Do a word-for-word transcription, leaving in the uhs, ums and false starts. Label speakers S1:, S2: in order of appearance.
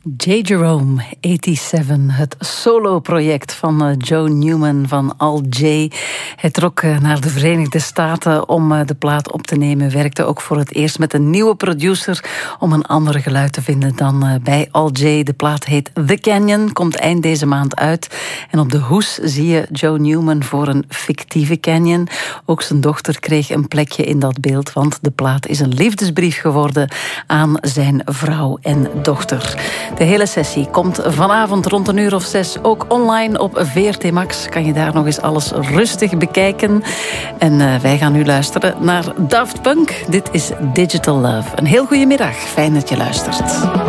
S1: J. Jerome, zevenennegentig, het solo-project van uh, Joe Newman van Al J. Hij trok uh, naar de Verenigde Staten om uh, de plaat op te nemen. Werkte ook voor het eerst met een nieuwe producer om een ander geluid te vinden dan uh, bij Al J. De plaat heet The Canyon, komt eind deze maand uit. En op de hoes zie je Joe Newman voor een fictieve canyon. Ook zijn dochter kreeg een plekje in dat beeld, want de plaat is een liefdesbrief geworden aan zijn vrouw en dochter. De hele sessie komt vanavond rond een uur of zes ook online op V R T Max. Kan je daar nog eens alles rustig bekijken. En uh, wij gaan nu luisteren naar Daft Punk. Dit is Digital Love. Een heel goede middag. Fijn dat je luistert.